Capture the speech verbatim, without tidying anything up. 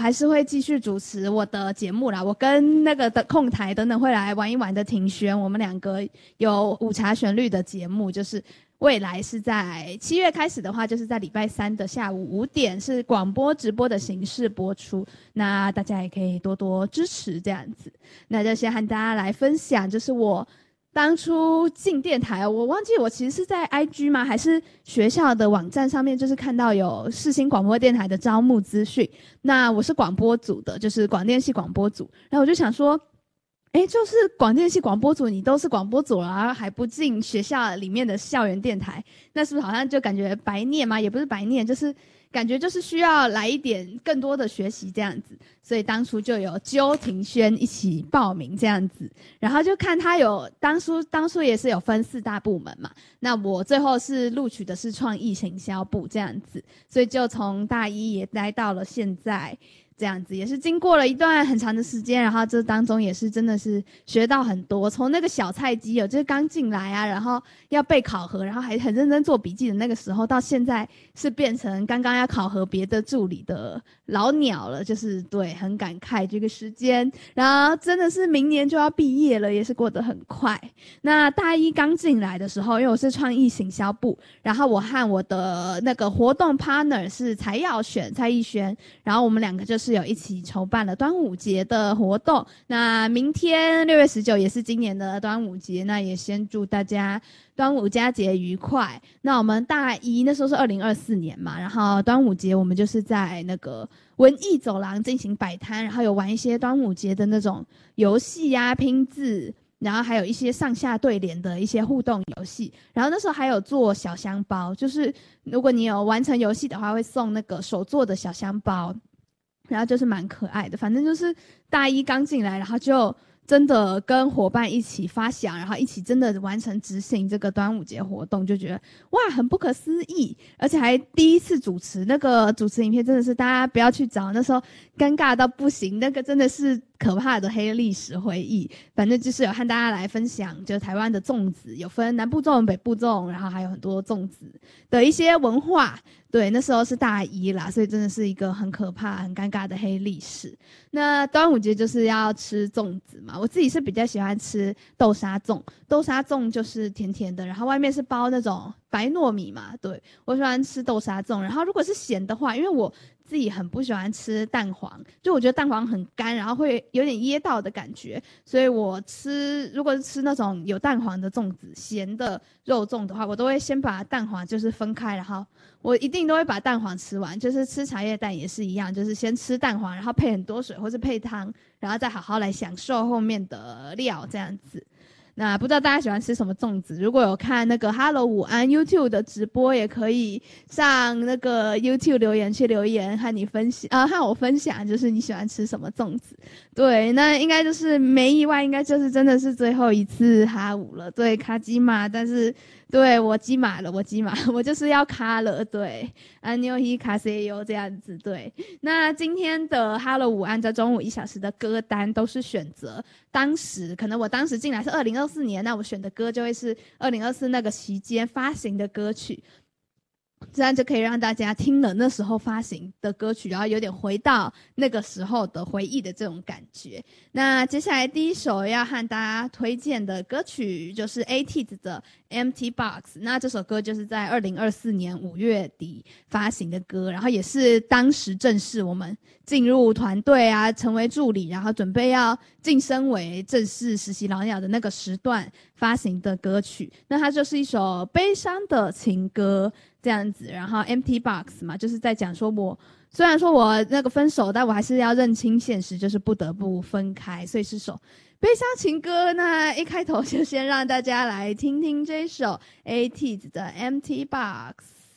还是会继续主持我的节目啦。我跟那个的控台等等会来玩一玩的庭轩，我们两个有午茶旋律的节目，就是未来是在七月开始的话，就是在礼拜三的下午五点是广播直播的形式播出，那大家也可以多多支持这样子。那就先和大家来分享，就是我当初进电台，我忘记我其实是在 I G 吗？还是学校的网站上面，就是看到有世新广播电台的招募资讯。那我是广播组的，就是广电系广播组。然后我就想说，诶，就是广电系广播组，你都是广播组了，然后还不进学校里面的校园电台，那是不是好像就感觉白念吗？也不是白念，就是感觉就是需要来一点更多的学习这样子。所以当初就有揪庭轩一起报名这样子，然后就看他有当初当初也是有分四大部门嘛，那我最后是录取的是创意行销部这样子，所以就从大一也待到了现在。这样子也是经过了一段很长的时间，然后这当中也是真的是学到很多，从那个小菜鸡有就是刚进来啊，然后要被考核，然后还很认真做笔记的那个时候，到现在是变成刚刚要考核别的助理的老鸟了，就是对，很感慨这个时间，然后真的是明年就要毕业了，也是过得很快。那大一刚进来的时候，因为我是创意行销部，然后我和我的那个活动 partner 是蔡耀选蔡逸轩，然后我们两个就是是有一起筹办了端午节的活动，那明天六月十九也是今年的端午节，那也先祝大家端午佳节愉快。那我们大一那时候是二零二四年嘛，然后端午节我们就是在那个文艺走廊进行摆摊，然后有玩一些端午节的那种游戏啊，拼字，然后还有一些上下对联的一些互动游戏，然后那时候还有做小香包，就是如果你有完成游戏的话会送那个手做的小香包，然后就是蛮可爱的，反正就是大一刚进来，然后就真的跟伙伴一起发想，然后一起真的完成执行这个端午节活动，就觉得哇很不可思议，而且还第一次主持，那个主持影片真的是大家不要去找，那时候尴尬到不行，那个真的是可怕的黑历史回忆。反正就是有和大家来分享，就是台湾的粽子有分南部粽、北部粽，然后还有很多粽子的一些文化。对，那时候是大一啦，所以真的是一个很可怕、很尴尬的黑历史。那端午节就是要吃粽子嘛，我自己是比较喜欢吃豆沙粽，豆沙粽就是甜甜的，然后外面是包那种白糯米嘛，对，我喜欢吃豆沙粽。然后如果是咸的话，因为我自己很不喜欢吃蛋黄，就我觉得蛋黄很干，然后会有点噎到的感觉，所以我吃如果是吃那种有蛋黄的粽子，咸的肉粽的话，我都会先把蛋黄就是分开，然后我一定都会把蛋黄吃完，就是吃茶叶蛋也是一样，就是先吃蛋黄，然后配很多水或是配汤，然后再好好来享受后面的料这样子。那不知道大家喜欢吃什么粽子？如果有看那个 Hello 午安 YouTube 的直播，也可以上那个 YouTube 留言区留言和你分享啊，和我分享，就是你喜欢吃什么粽子。对，那应该就是没意外，应该就是真的是最后一次哈舞了。对，卡基玛，但是对我基玛了，我基玛，我就是要卡了。对，安妞希卡西尤这样子。对，那今天的 Hello 午安在中午一小时的歌单都是选择当时可能我当时进来是二零二四年，那我选的歌就会是二零二四那个期间发行的歌曲，这样就可以让大家听了那时候发行的歌曲，然后有点回到那个时候的回忆的这种感觉。那接下来第一首要和大家推荐的歌曲就是 A T E E Z 的 Empty Box， 那这首歌就是在二零二四年五月底发行的歌，然后也是当时正式我们进入团队啊，成为助理，然后准备要晋升为正式实习老鸟的那个时段发行的歌曲。那它就是一首悲伤的情歌这样子，然后 Empty Box 嘛，就是在讲说我虽然说我那个分手，但我还是要认清现实，就是不得不分开，所以是首悲伤情歌。那一开头就先让大家来听听这首 A T E E Z 的 Empty Box。